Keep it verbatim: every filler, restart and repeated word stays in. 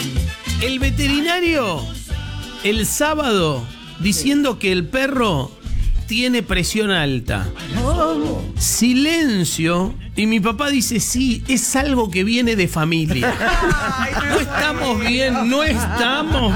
El veterinario el sábado diciendo que el perro tiene presión alta. Silencio. Y mi papá dice, sí, es algo que viene de familia. No estamos bien, no estamos